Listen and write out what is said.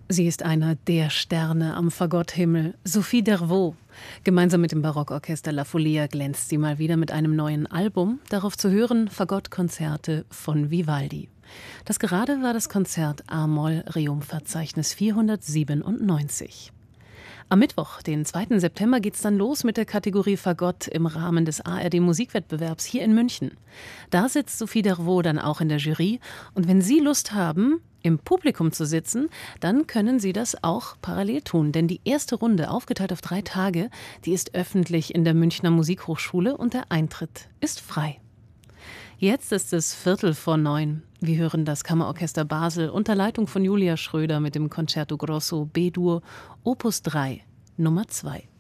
Sie ist einer der Sterne am Fagotthimmel, Sophie Dervaux. Gemeinsam mit dem Barockorchester La Folia glänzt sie mal wieder mit einem neuen Album. Darauf zu hören Fagottkonzerte von Vivaldi. Das gerade war das Konzert A-Moll Rerum-Verzeichnis 497. Am Mittwoch, den 2. September, geht's dann los mit der Kategorie Fagott im Rahmen des ARD-Musikwettbewerbs hier in München. Da sitzt Sophie Dervaux dann auch in der Jury. Und wenn Sie Lust haben, im Publikum zu sitzen, dann können Sie das auch parallel tun. Denn die erste Runde, aufgeteilt auf 3 Tage, die ist öffentlich in der Münchner Musikhochschule und der Eintritt ist frei. Jetzt ist es 8:45. Wir hören das Kammerorchester Basel unter Leitung von Julia Schröder mit dem Concerto Grosso B-Dur Opus 3 Nummer 2.